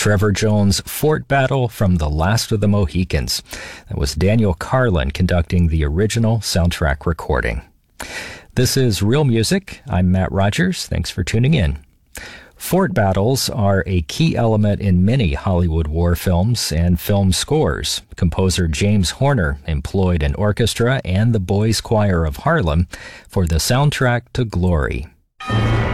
Trevor Jones' Fort Battle from The Last of the Mohicans. That was Daniel Carlin conducting the original soundtrack recording. This is Real Music. I'm Matt Rogers. Thanks for tuning in. Fort battles are a key element in many Hollywood war films and film scores. Composer James Horner employed an orchestra and the Boys Choir of Harlem for the soundtrack to Glory.